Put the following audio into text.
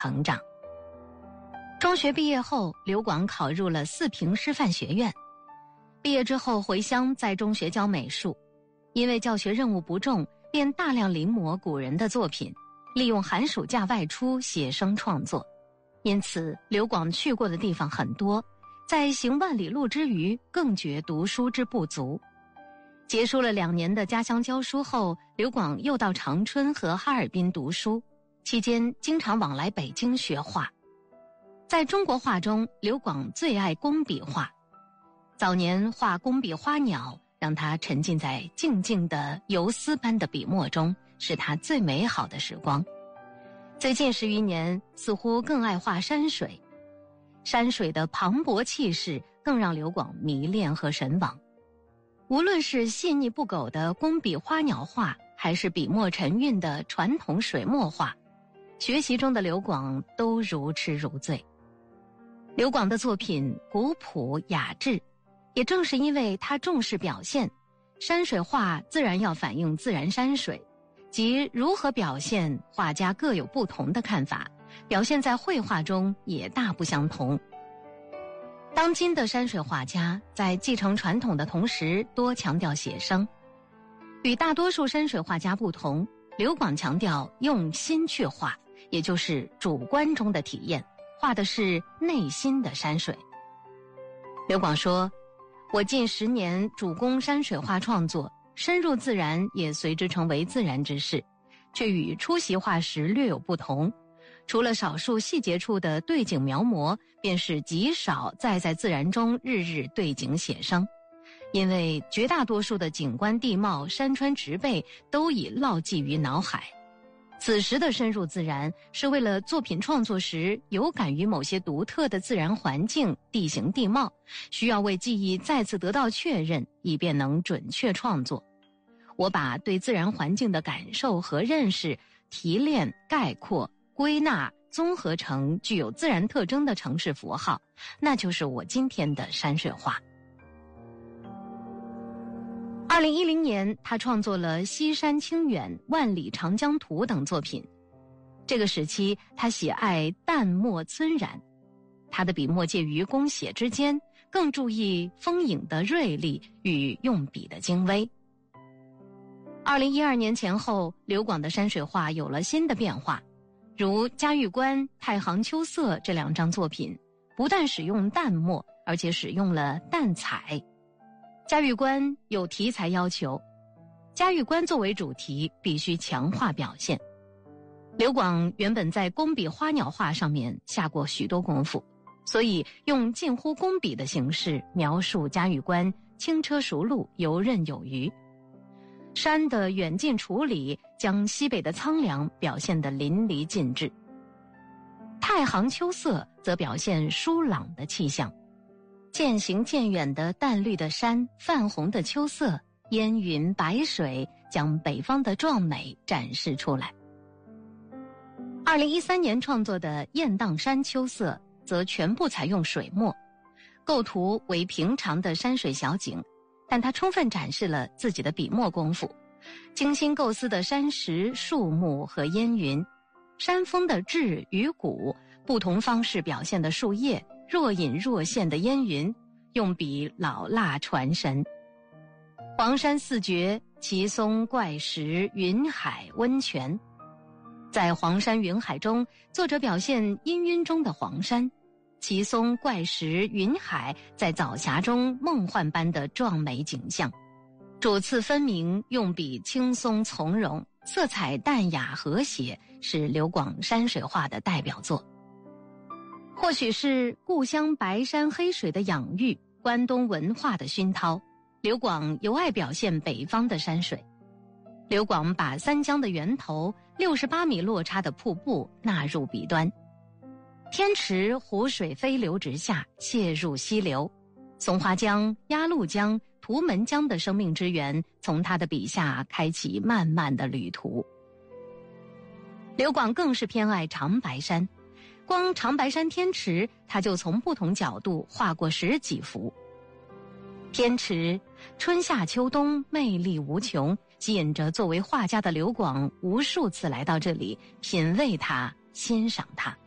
成长。中学毕业后，刘广考入了四平师范学院。毕业之后回乡在中学教美术，因为教学任务不重，便大量临摹古人的作品，利用寒暑假外出写生创作。因此刘广去过的地方很多，在行万里路之余，更觉读书之不足。结束了2年的家乡教书后，刘广又到长春和哈尔滨读书，期间经常往来北京学画。在中国画中，刘广最爱工笔画。早年画工笔花鸟，让他沉浸在静静的游丝般的笔墨中，是他最美好的时光。最近10余年，似乎更爱画山水。山水的磅礴气势更让刘广迷恋和神往。无论是细腻不苟的工笔花鸟画，还是笔墨沉韵的传统水墨画，学习中的刘广都如痴如醉。刘广的作品古朴雅致，也正是因为他重视表现，山水画自然要反映自然山水，即如何表现，画家各有不同的看法，表现在绘画中也大不相同。当今的山水画家在继承传统的同时，多强调写生。与大多数山水画家不同，刘广强调用心去画，也就是主观中的体验，画的是内心的山水。刘广说，我近10年主攻山水画创作，深入自然也随之成为自然之事，却与初习画时略有不同。除了少数细节处的对景描摹，便是极少再在自然中日日对景写生。因为绝大多数的景观地貌、山川植被都已烙记于脑海。此时的深入自然，是为了作品创作时有感于某些独特的自然环境、地形地貌，需要为记忆再次得到确认，以便能准确创作。我把对自然环境的感受和认识提炼、概括、归纳、综合成具有自然特征的城市符号，那就是我今天的山水画。2010年，他创作了《西山清远》《万里长江图》等作品。这个时期，他喜爱淡墨皴染，他的笔墨介于工写之间，更注意风影的锐利与用笔的精微。2012年前后，刘广的山水画有了新的变化，如《嘉峪关》《太行秋色》这2张作品，不但使用淡墨，而且使用了淡彩。嘉峪关有题材要求，嘉峪关作为主题，必须强化表现。刘广原本在工笔花鸟画上面下过许多功夫，所以用近乎工笔的形式描述嘉峪关轻车熟路，游刃有余。山的远近处理将西北的苍凉表现得淋漓尽致。太行秋色则表现疏朗的气象，渐行渐远的淡绿的山，泛红的秋色，烟云白水，将北方的壮美展示出来。2013年创作的《雁荡山秋色》则全部采用水墨，构图为平常的山水小景，但他充分展示了自己的笔墨功夫，精心构思的山石、树木和烟云，山峰的质与骨，不同方式表现的树叶，若隐若现的烟云，用笔老辣传神。黄山四绝，奇松、怪石、云海、温泉。在黄山云海中，作者表现氤氲中的黄山，奇松、怪石、云海在早霞中梦幻般的壮美景象。主次分明，用笔轻松从容，色彩淡雅和谐，是刘广山水画的代表作。或许是故乡白山黑水的养育，关东文化的熏陶，刘广尤爱表现北方的山水。刘广把三江的源头68米落差的瀑布纳入笔端，天池湖水飞流直下，泻入溪流，松花江、鸭绿江、图门江的生命之源从他的笔下开启漫漫的旅途。刘广更是偏爱长白山，光长白山天池他就从不同角度画过10几幅。天池春夏秋冬魅力无穷，吸引着作为画家的刘广无数次来到这里品味它、欣赏它。